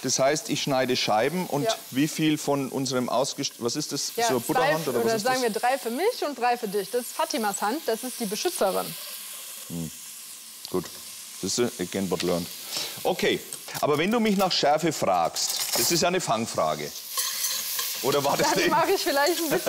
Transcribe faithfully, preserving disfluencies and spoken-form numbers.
Das heißt, ich schneide Scheiben und Ja. wie viel von unserem ausgest... Was ist das? Ja, so eine Butterhand zwei, oder was oder ist sagen das? wir drei für mich und drei für dich. Das ist Fatimas Hand, das ist die Beschützerin. Hm. Gut, das ist again what learned. Okay, aber wenn du mich nach Schärfe fragst, das ist ja eine Fangfrage. Oder war das Dann eine... mache ich vielleicht ein bisschen